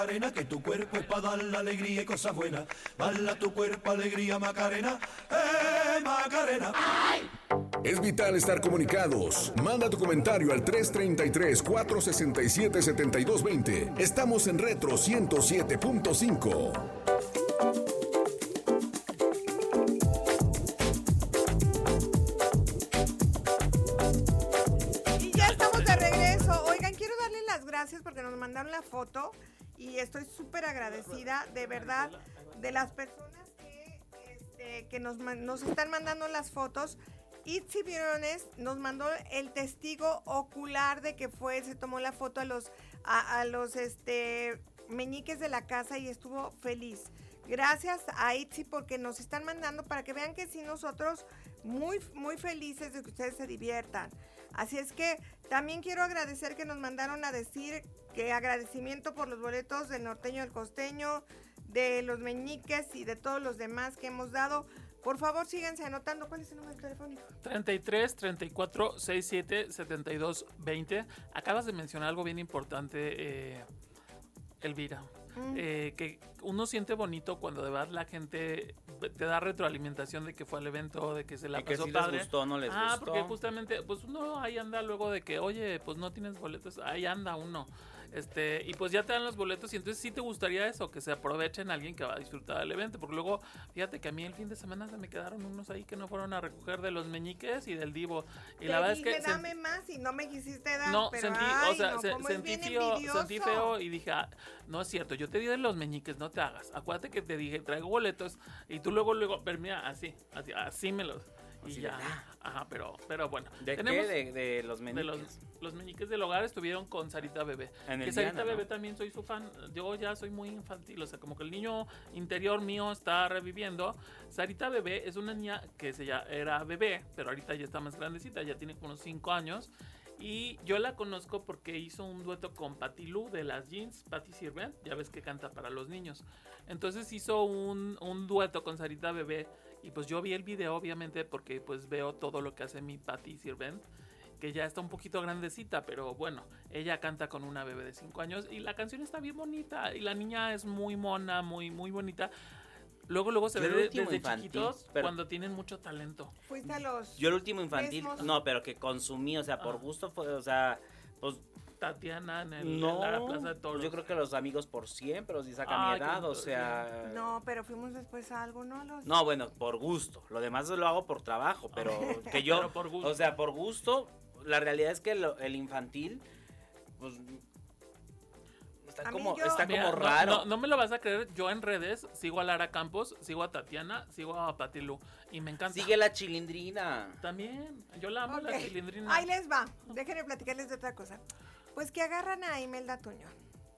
Macarena, que tu cuerpo es para dar la alegría y cosas buenas. Bala tu cuerpo, alegría, Macarena, Macarena. Es vital estar comunicados. Manda tu comentario al 333-467-7220. Estamos en Retro 107.5. Y ya estamos de regreso. Oigan, quiero darles las gracias porque nos mandaron la foto y estoy súper agradecida, de verdad, de las personas que nos están mandando las fotos. Itzy Briones nos mandó el testigo ocular de que se tomó la foto a los meñiques de la casa y estuvo feliz. Gracias a Itzy porque nos están mandando para que vean que sí, nosotros muy, muy felices de que ustedes se diviertan. Así es que también quiero agradecer que nos mandaron a decir que agradecimiento por los boletos del Norteño del Costeño, de los meñiques y de todos los demás que hemos dado. Por favor, síganse anotando. ¿Cuál es el número telefónico? 33 34 67 72 20. Acabas de mencionar algo bien importante, Elvira. Que uno siente bonito cuando de verdad la gente te da retroalimentación de que fue al evento, de que se la pasó si padre. les gustó, no les gustó. Porque justamente, pues uno ahí anda luego de que, oye, pues no tienes boletos, ahí anda uno. Y pues ya te dan los boletos y entonces sí te gustaría eso, que se aprovechen alguien que va a disfrutar del evento, porque luego, fíjate que a mí el fin de semana se me quedaron unos ahí que no fueron a recoger de los meñiques y del Divo. Y la verdad es que dame más y no me quisiste dar. No, pero sentí feo y dije, no es cierto, yo te di de los meñiques, no te hagas. Acuérdate que te dije, traigo boletos y tú luego, pero mira, así me los... Y ya, ajá, pero bueno. ¿De qué? De los meñiques. Los meñiques del hogar estuvieron con Sarita Bebé. Que Sarita Bebé también soy su fan. Yo ya soy muy infantil, o sea, como que el niño interior mío está reviviendo. Sarita Bebé es una niña que era bebé, pero ahorita ya está más grandecita, ya tiene como unos 5 años. Y yo la conozco porque hizo un dueto con Patti Lu de las Jeans, Patti Sirvent, ya ves que canta para los niños. Entonces hizo un dueto con Sarita Bebé y pues yo vi el video obviamente porque pues veo todo lo que hace mi Patti Sirvent, que ya está un poquito grandecita, pero bueno, ella canta con una bebé de 5 años y la canción está bien bonita y la niña es muy mona, muy, muy bonita. Luego se ve desde infantil, chiquitos cuando tienen mucho talento. Fuiste a los... Yo el último infantil, no, pero que consumí, o sea, por gusto fue, o sea, pues... Tatiana en la Plaza de Toros. Yo creo que los amigos por 100, pero si saca mi edad, o sea... No, pero fuimos después a algo, ¿no? No, bueno, por gusto. Lo demás lo hago por trabajo, pero que yo... Pero por gusto. O sea, por gusto, la realidad es que el infantil, pues... Está como raro. No me lo vas a creer. Yo en redes sigo a Lara Campos, sigo a Tatiana, sigo a Patti Lu. Y me encanta. Sigue la Chilindrina. También. Yo la amo, la Chilindrina. Ahí les va. Déjenme platicarles de otra cosa. Pues que agarran a Imelda Tuñón.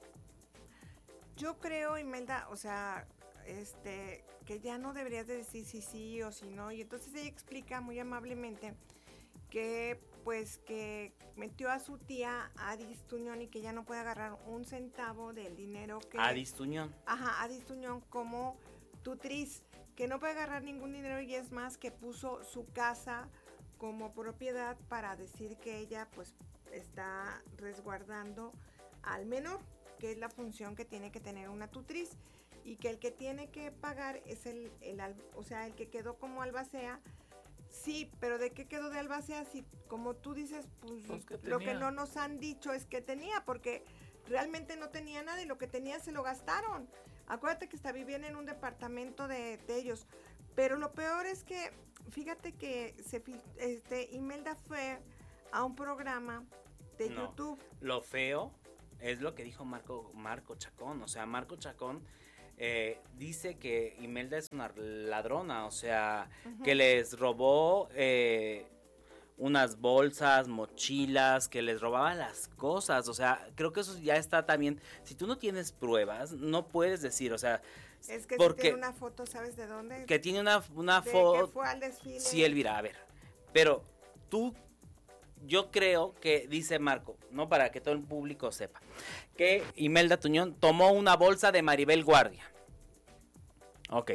Yo creo, Imelda, o sea, que ya no deberías de decir sí o si no. Y entonces ella explica muy amablemente que pues que metió a su tía Adis Tuñón y que ya no puede agarrar un centavo del dinero que... Adis Tuñón. Ajá, Adis Tuñón como tutriz, que no puede agarrar ningún dinero y es más que puso su casa como propiedad para decir que ella pues está resguardando al menor, que es la función que tiene que tener una tutriz y que el que tiene que pagar es el que quedó como albacea. Sí, pero ¿de qué quedó de albacea? Si, como tú dices, pues lo que no nos han dicho es que tenía, porque realmente no tenía nada y lo que tenía se lo gastaron. Acuérdate que vivían en un departamento de ellos. Pero lo peor es que, fíjate que Imelda fue a un programa de YouTube. Lo feo es lo que dijo Marco Chacón. O sea, Marco Chacón dice que Imelda es una ladrona, o sea, que les robó unas bolsas, mochilas, que les robaba las cosas, o sea, creo que eso ya está también, si tú no tienes pruebas, no puedes decir, o sea, es que porque, si tiene una foto, ¿sabes de dónde? Que tiene una foto. Que fue al desfile. Sí, Elvira, a ver, pero yo creo que, dice Marco, no para que todo el público sepa, que Imelda Tuñón tomó una bolsa de Maribel Guardia. Ok.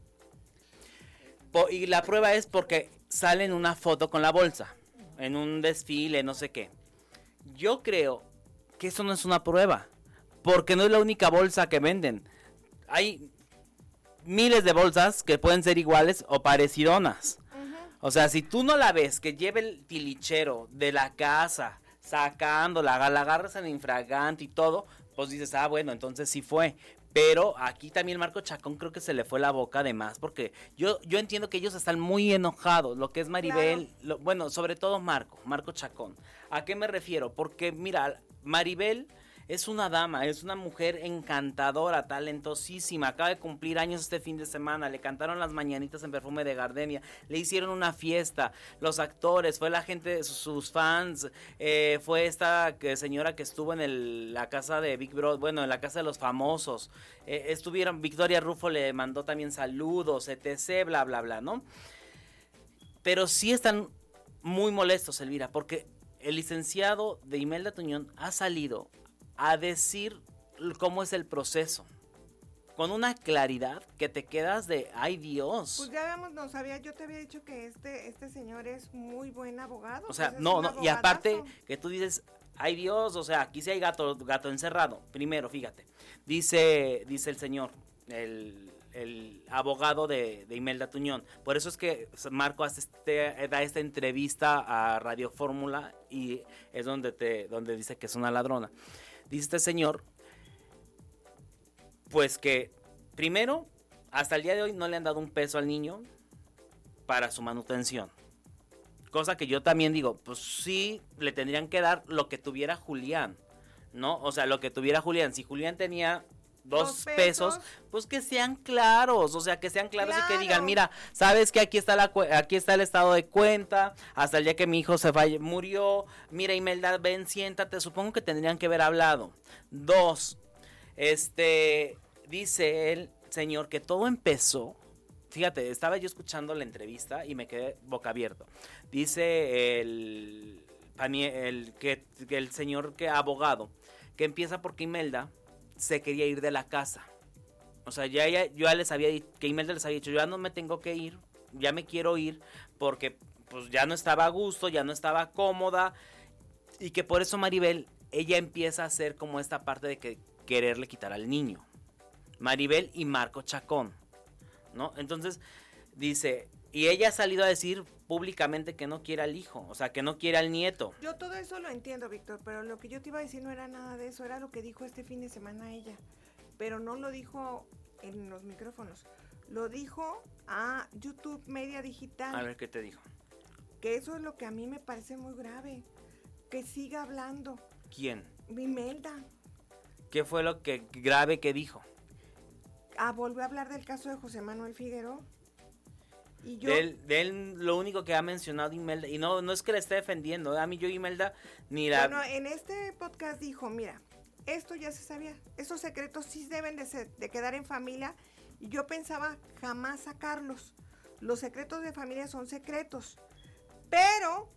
Y la prueba es porque sale en una foto con la bolsa, en un desfile, no sé qué. Yo creo que eso no es una prueba, porque no es la única bolsa que venden. Hay miles de bolsas que pueden ser iguales o parecidonas. O sea, si tú no la ves, que lleve el tilichero de la casa, sacándola, la agarras en infragante y todo, pues dices, bueno, entonces sí fue. Pero aquí también Marco Chacón creo que se le fue la boca de más, porque yo entiendo que ellos están muy enojados, lo que es Maribel, claro. Bueno, sobre todo Marco Chacón. ¿A qué me refiero? Porque mira, Maribel es una dama, es una mujer encantadora, talentosísima, acaba de cumplir años este fin de semana, le cantaron las mañanitas en Perfume de Gardenia, le hicieron una fiesta, los actores, fue la gente, sus fans, fue esta señora que estuvo en la casa de Big Brother, bueno, en la casa de los famosos, estuvieron, Victoria Rufo le mandó también saludos, etc, bla, bla, bla, ¿no? Pero sí están muy molestos, Elvira, porque el licenciado de Imelda Tuñón ha salido a decir cómo es el proceso, con una claridad que te quedas de, ay Dios. Pues ya yo te había dicho que este señor es muy buen abogado. O sea, pues no, y aparte que tú dices, ay Dios, o sea, aquí sí hay gato encerrado. Primero, fíjate, dice el señor, el abogado de Imelda Tuñón. Por eso es que Marco da esta entrevista a Radio Fórmula y es donde dice que es una ladrona. Dice este señor, pues que primero, hasta el día de hoy no le han dado un peso al niño para su manutención. Cosa que yo también digo, pues sí, le tendrían que dar lo que tuviera Julián, ¿no? O sea, lo que tuviera Julián. Si Julián tenía 2 pesos, pues que sean claros, o sea, que sean claros y que digan, mira, sabes que aquí está el estado de cuenta, hasta el día que mi hijo murió, mira Imelda, ven, siéntate, supongo que tendrían que haber hablado. 2, dice el señor que todo empezó, fíjate, estaba yo escuchando la entrevista y me quedé boca abierto. Dice el señor abogado, que empieza porque Imelda se quería ir de la casa. O sea, yo ya les había dicho, que Imelda les había dicho, yo ya no me tengo que ir, ya me quiero ir, porque pues ya no estaba a gusto, ya no estaba cómoda, y que por eso Maribel, ella empieza a hacer como esta parte de que quererle quitar al niño. Maribel y Marco Chacón, ¿no? Entonces, dice, y ella ha salido a decir públicamente que no quiere al hijo, o sea, que no quiere al nieto. Yo todo eso lo entiendo, Víctor, pero lo que yo te iba a decir no era nada de eso, era lo que dijo este fin de semana ella, pero no lo dijo en los micrófonos, lo dijo a YouTube Media Digital. A ver, ¿qué te dijo? Que eso es lo que a mí me parece muy grave, que siga hablando. ¿Quién? Imelda. ¿Qué fue lo que grave que dijo? Volvió a hablar del caso de José Manuel Figueroa. Y yo, de él lo único que ha mencionado Imelda, y no es que la esté defendiendo, a mí yo Imelda ni la... Bueno, en este podcast dijo, mira, esto ya se sabía, esos secretos sí deben de quedar en familia, y yo pensaba jamás sacarlos. Los secretos de familia son secretos, pero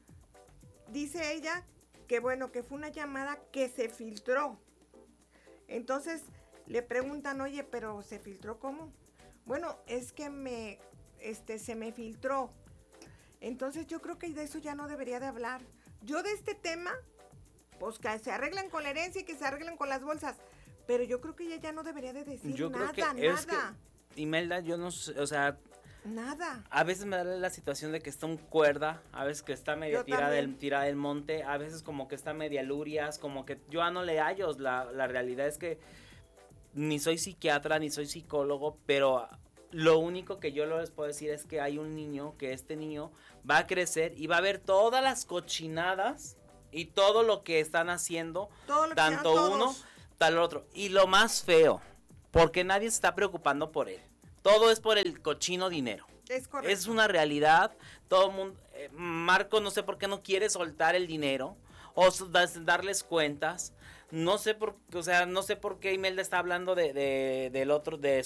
dice ella que bueno, que fue una llamada que se filtró. Entonces le preguntan, oye, pero ¿se filtró cómo? Bueno, es que se me filtró. Entonces yo creo que de eso ya no debería de hablar. Yo de este tema, pues que se arreglen con la herencia y que se arreglen con las bolsas. Pero yo creo que ella ya no debería de decir yo nada, creo que es nada. Que Imelda, yo no sé, o sea... Nada. A veces me da la situación de que está un cuerda, a veces que está medio tirada del monte, a veces como que está media lurias, como que yo no le hallo. La realidad es que ni soy psiquiatra, ni soy psicólogo, pero lo único que yo les puedo decir es que hay un niño, que este niño va a crecer y va a ver todas las cochinadas y todo lo que están haciendo, tanto uno, tal otro. Y lo más feo, porque nadie se está preocupando por él. Todo es por el cochino dinero. Es correcto. Es una realidad. Todo el mundo, Marco no sé por qué no quiere soltar el dinero o darles cuentas. No sé por qué Imelda está hablando de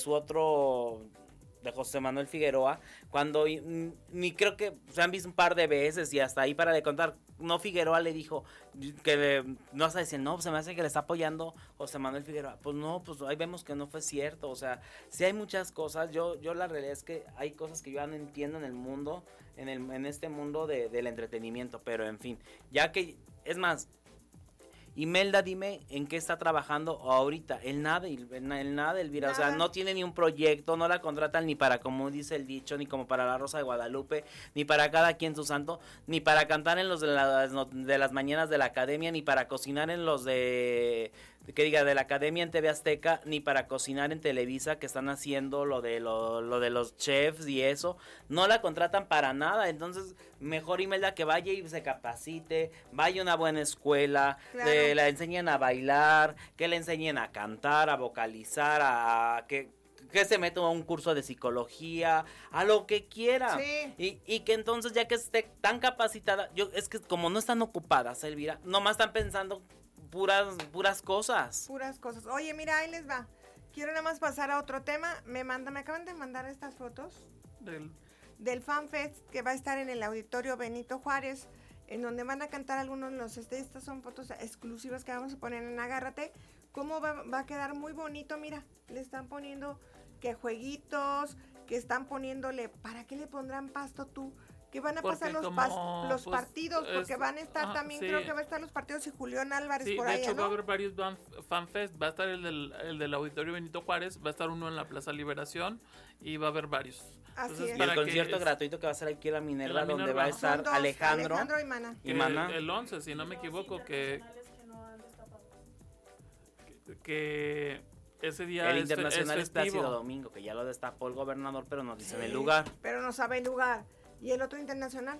José Manuel Figueroa, cuando ni creo que se han visto un par de veces y hasta ahí para de contar. No, Figueroa le dijo que no vas a decir, no, pues se me hace que le está apoyando José Manuel Figueroa. Pues no, pues ahí vemos que no fue cierto. O sea, sí hay muchas cosas. Yo la realidad es que hay cosas que yo ya no entiendo en el mundo, en este mundo del entretenimiento. Pero en fin, ya que, es más, Imelda, dime en qué está trabajando ahorita. El nada, Elvira. O sea, no tiene ni un proyecto, no la contratan ni para, como dice el dicho, ni como para la Rosa de Guadalupe, ni para cada quien su santo, ni para cantar en los de las mañanas de la academia, ni para cocinar en los de la academia en TV Azteca, ni para cocinar en Televisa, que están haciendo lo de los chefs y eso. No la contratan para nada. Entonces, mejor Imelda que vaya y se capacite, vaya a una buena escuela, claro. La enseñen a bailar, que le enseñen a cantar, a vocalizar, a que se meta a un curso de psicología, a lo que quiera. Sí. Y que entonces, ya que esté tan capacitada, es que como no están ocupadas, Elvira, nomás están pensando puras cosas. Puras cosas. Oye, mira, ahí les va. Quiero nada más pasar a otro tema. Me acaban de mandar estas fotos del Fan Fest que va a estar en el Auditorio Benito Juárez, en donde van a cantar algunos de los estas son fotos exclusivas que vamos a poner en Agárrate. Cómo va a quedar muy bonito, mira, le están poniendo que jueguitos, que están poniéndole, ¿para qué le pondrán pasto tú? Que van a pasar los partidos, porque van a estar también, sí. Creo que va a estar los partidos y Julián Álvarez por ahí, ¿no? Sí, de hecho va a haber varios fanfest, va a estar el del Auditorio Benito Juárez, va a estar uno en la Plaza Liberación y va a haber varios. Así es. Y el concierto gratuito que va a ser aquí en la Minerva, donde va a estar Alejandro y Mana. El 11, si no me equivoco, que ese día el internacional es Plácido Domingo, que ya lo destapó el gobernador, pero no dicen el lugar. Pero no sabe el lugar. ¿Y el otro internacional?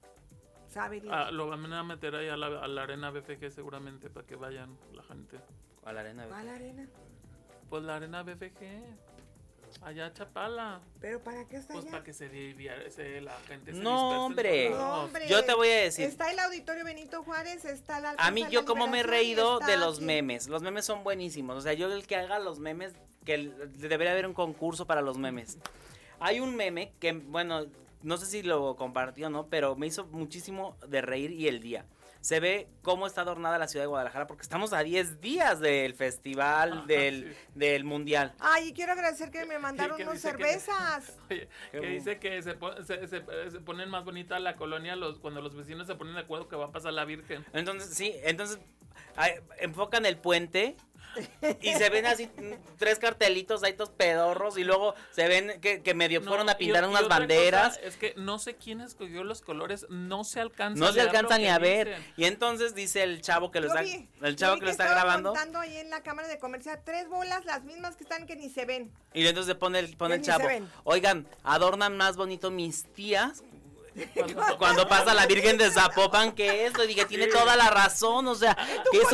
¿Sabe? Lo van a meter ahí a la arena BFG seguramente para que vayan la gente. ¿A la arena BFG? ¿A la arena? Pues la arena BFG. Allá a Chapala. ¿Pero para qué está pues allá? Para que la gente se No, hombre. Yo te voy a decir. Está el Auditorio Benito Juárez, está la... A mí yo como me he reído de los memes. Los memes son buenísimos. O sea, yo el que haga los memes, que debería haber un concurso para los memes. Hay un meme que, bueno, no sé si lo compartió o no, pero me hizo muchísimo de reír y el día. Se ve cómo está adornada la ciudad de Guadalajara, porque estamos a 10 días del festival, del mundial. Ay, y quiero agradecer que me mandaron unas cervezas. Oye, que dice que se ponen más bonita la colonia cuando los vecinos se ponen de acuerdo que va a pasar la Virgen. Entonces, enfocan el puente y se ven así 3 cartelitos ahí todos pedorros, y luego se ven que medio fueron a pintar unas banderas. Es que no sé quién escogió los colores, no se alcanza ni a ver. Dicen. Y entonces dice el chavo que lo está grabando. Contando ahí en la cámara de comercial 3 bolas, las mismas que están, que ni se ven. Y entonces pone el chavo. Oigan, adornan más bonito mis tías cuando pasa la Virgen de Zapopan que eso. Y dije, tiene toda la razón, o sea, que eso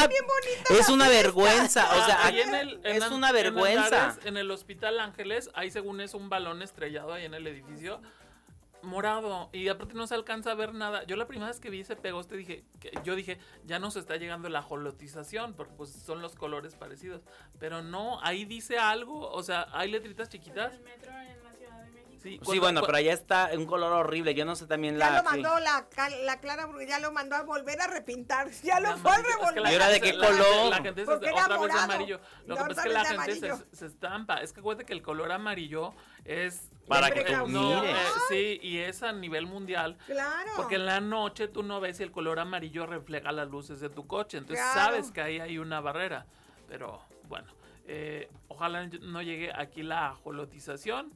es una vergüenza, o sea, es una vergüenza. En el Hospital Ángeles, ahí según es un balón estrellado ahí en el edificio morado, y aparte no se alcanza a ver nada. Yo la primera vez que vi ese pegoste yo dije, ya nos está llegando la ajolotización, porque pues son los colores parecidos, pero no, ahí dice algo, o sea, hay letritas chiquitas. El metro en la Ciudad de México. Sí, bueno, pero allá está un color horrible, yo no sé también ya lo mandó la Clara, porque ya lo mandó a volver a repintar, ya lo fue a revolver. ¿Y ahora de qué color? La gente otra vez amarillo. Lo que pasa es que la gente se estampa, es que acuérdate que el color amarillo es para que mire. Sí, y es a nivel mundial. Claro. Porque en la noche tú no ves si el color amarillo refleja las luces de tu coche. Entonces sabes que ahí hay una barrera. Pero bueno, ojalá no llegue aquí la ajolotización.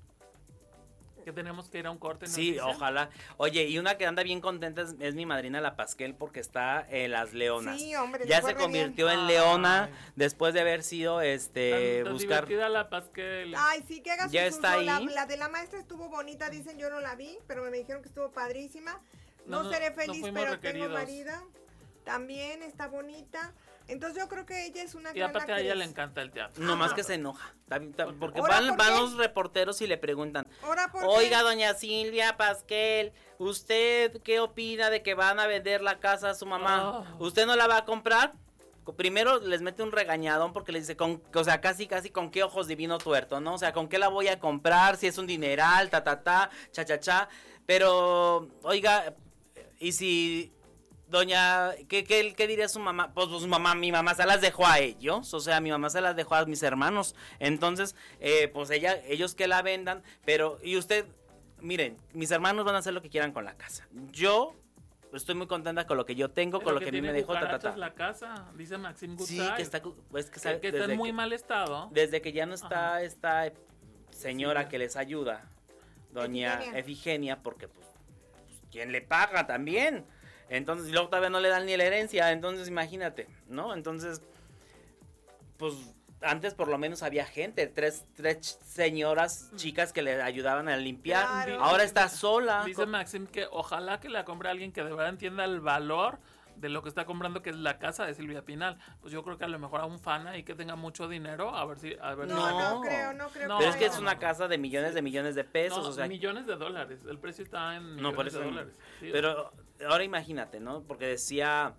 Que tenemos que ir a un corte. Sí, ojalá. Oye, y una que anda bien contenta es mi madrina la Pasquel, porque está en Las Leonas. Sí, hombre. Ya se convirtió en leona después de haber sido tan buscar. Divertida la Pasquel. Ay, sí, que haga ya su está uso. ahí. La de la maestra estuvo bonita, dicen, yo no la vi, pero me dijeron que estuvo padrísima. No seré feliz, pero tengo marido. También está bonita. Entonces yo creo que ella es una gran actriz. Y aparte a ella le encanta el teatro. No más que se enoja. Porque van los reporteros y le preguntan, oiga, doña Silvia Pasquel, ¿usted qué opina de que van a vender la casa a su mamá? ¿Usted no la va a comprar? Primero les mete un regañadón porque le dice, casi con qué ojos divino tuerto, ¿no? O sea, ¿con qué la voy a comprar? Si es un dineral, cha. Pero, oiga, y si... Doña, ¿qué diría su mamá? Pues mi mamá se las dejó a ellos, o sea, mi mamá se las dejó a mis hermanos. Entonces, pues ellos que la vendan, pero, y usted, miren, mis hermanos van a hacer lo que quieran con la casa. Yo estoy muy contenta con lo que yo tengo, con lo que a mí me dejó. La casa, dice Maxim Goodside. Sí, que está en muy mal estado. Desde que ya no está esta señora que les ayuda, doña Efigenia, porque pues ¿quién le paga también? Entonces, y luego todavía no le dan ni la herencia, entonces imagínate, ¿no? Entonces, pues antes por lo menos había gente, tres señoras chicas que le ayudaban a limpiar. Claro. Ahora está sola. Dice Maxim que ojalá que la compre alguien que de verdad entienda el valor de lo que está comprando, que es la casa de Silvia Pinal. Pues yo creo que a lo mejor a un fan ahí que tenga mucho dinero, a ver si... No creo. Pero es que es una casa de millones de pesos, o sea... millones de dólares, el precio está en millones de dólares. Sí, pero ahora imagínate, ¿no? Porque decía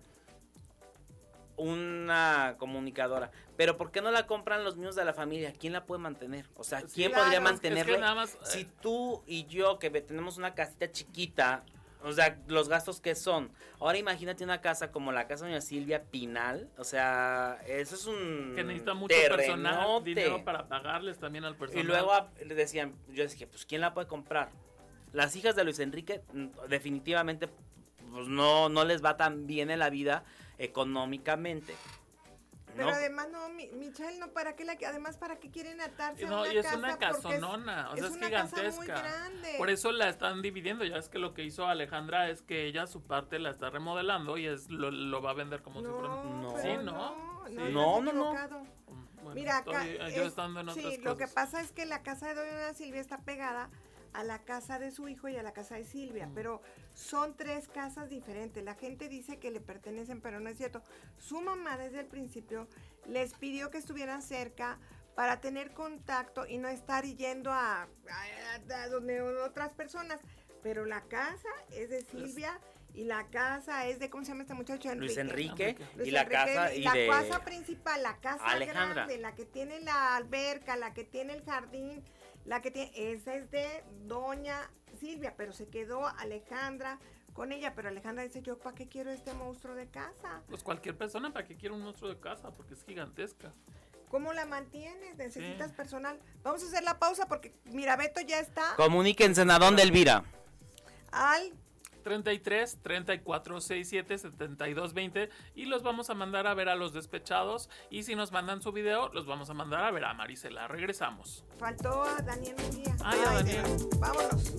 una comunicadora, pero ¿por qué no la compran los miembros de la familia? ¿Quién la puede mantener? O sea, ¿quién podría mantenerla? Es que nada más, si tú y yo, que tenemos una casita chiquita, o sea, los gastos que son. Ahora imagínate una casa como la casa de doña Silvia Pinal, o sea, eso es un que necesita mucho personal, dinero para pagarles también al personal. Y luego le decían, yo dije, pues ¿quién la puede comprar? Las hijas de Luis Enrique definitivamente pues no les va tan bien en la vida económicamente. Pero además Michelle, no, ¿para qué ¿para qué quieren atarse a una casa? Y es una casonona, o sea, es gigantesca. Por eso la están dividiendo, ya es que lo que hizo Alejandra es que ella su parte la está remodelando y lo va a vender como si fuera... No. Bueno, mira, acá yo estando en otras cosas. Lo que pasa es que la casa de doña Silvia está pegada a la casa de su hijo y a la casa de Silvia, pero son 3 casas diferentes. La gente dice que le pertenecen, pero no es cierto. Su mamá desde el principio les pidió que estuvieran cerca para tener contacto y no estar yendo a donde otras personas, pero la casa es de Silvia y la casa es de, ¿cómo se llama este muchacho? Luis Enrique. Y la casa la casa principal, la casa Alejandra. grande, la que tiene la alberca, la que tiene el jardín, esa es de doña Silvia, pero se quedó Alejandra con ella, pero Alejandra dice, yo ¿para qué quiero este monstruo de casa? Pues cualquier persona, ¿para qué quiere un monstruo de casa? Porque es gigantesca. ¿Cómo la mantienes? Necesitas personal. Vamos a hacer la pausa porque mira, Beto ya está. Comuníquense a dónde, Elvira. Al 33 34 67 72 20 y los vamos a mandar a ver a los despechados, y si nos mandan su video los vamos a mandar a ver a Marisela. Regresamos. Faltó a Daniel Munguía. A Daniel. Vámonos.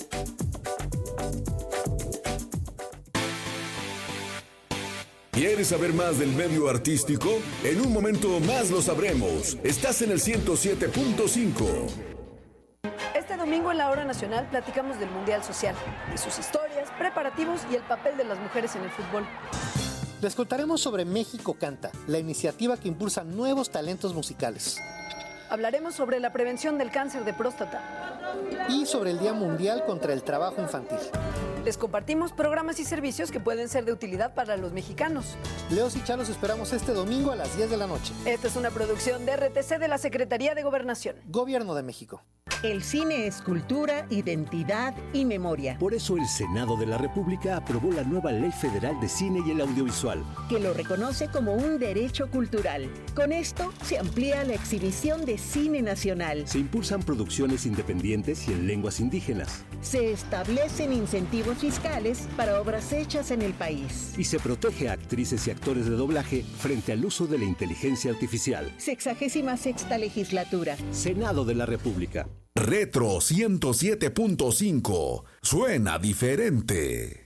¿Quieres saber más del medio artístico? En un momento más lo sabremos. Estás en el 107.5. Este domingo en la Hora Nacional platicamos del Mundial Social, de sus historias, preparativos y el papel de las mujeres en el fútbol. Les contaremos sobre México Canta, la iniciativa que impulsa nuevos talentos musicales. Hablaremos sobre la prevención del cáncer de próstata. Y sobre el Día Mundial contra el Trabajo Infantil. Les compartimos programas y servicios que pueden ser de utilidad para los mexicanos. Leos y Chá los esperamos este domingo a las 10 de la noche. Esta es una producción de RTC de la Secretaría de Gobernación. Gobierno de México. El cine es cultura, identidad y memoria. Por eso el Senado de la República aprobó la nueva Ley Federal de Cine y el Audiovisual, que lo reconoce como un derecho cultural. Con esto se amplía la exhibición de cine nacional. Se impulsan producciones independientes y en lenguas indígenas. Se establecen incentivos fiscales para obras hechas en el país. Y se protege a actrices y actores de doblaje frente al uso de la inteligencia artificial. 66ª legislatura. Senado de la República. Retro 107.5. Suena diferente.